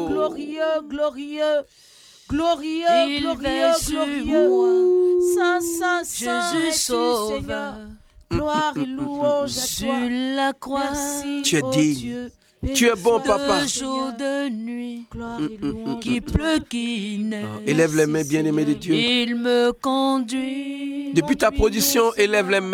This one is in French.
glorieux, glorieux. Glorieux, Il glorieux, veille sur glorieux. moi. Saint, Saint, Saint Jésus es-tu, sauveur. Seigneur. Gloire et louange à Sur toi. la croix. Merci, Tu es oh digne. Dieu. Tu es bon, Béni papa. De sois jour, le Seigneur. de nuit. Gloire et louange Qui à toi. pleut, qui neige. Élève les mains, Merci, bien-aimé de Seigneur. Dieu. Il me conduit. Depuis ta Conduis-nous, position, élève les Seigneur. mains.